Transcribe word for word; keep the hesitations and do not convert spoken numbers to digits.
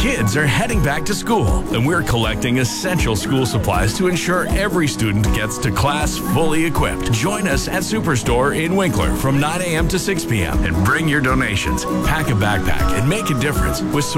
Kids are heading back to school, and we're collecting essential school supplies to ensure every student gets to class fully equipped. Join us at Superstore in Winkler from nine a.m. to six p.m. and bring your donations. Pack a backpack and make a difference with